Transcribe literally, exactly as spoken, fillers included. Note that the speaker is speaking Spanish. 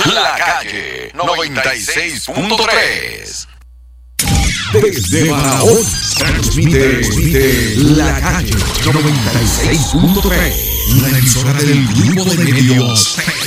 La Calle noventa y seis punto tres. Desde Barahona transmite, transmite La Calle noventa y seis punto tres, la emisora del grupo de medios